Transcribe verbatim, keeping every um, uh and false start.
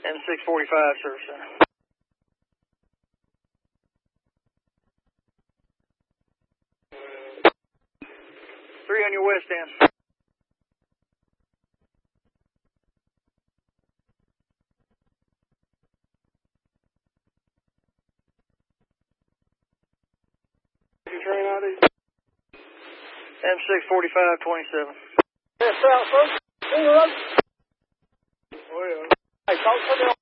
M six forty-five, Service Center. Three on your west end. Train I D? M six forty-five twenty-seven. Yes, south, folks. In the road. Oh, yeah. Hey, talk to me.